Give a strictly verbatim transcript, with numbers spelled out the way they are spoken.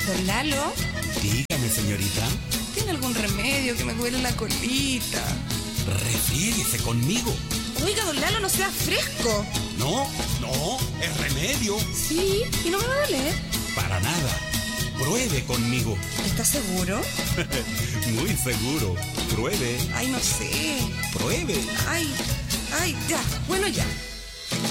Don Lalo, Dígame, señorita. ¿tiene algún remedio que me duele la colita? Refriérese conmigo. Oiga, don Lalo, no sea fresco. No, no, es remedio. Sí, y no me va a doler. Para nada. Pruebe conmigo. ¿Estás seguro? Muy seguro. Pruebe. Ay, no sé. Pruebe. Ay, ay, ya. Bueno, ya.